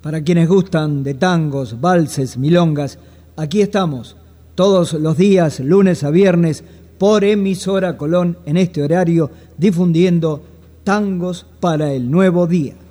Para quienes gustan de tangos, valses, milongas, aquí estamos todos los días, lunes a viernes, por Emisora Colón en este horario, difundiendo tangos para el nuevo día.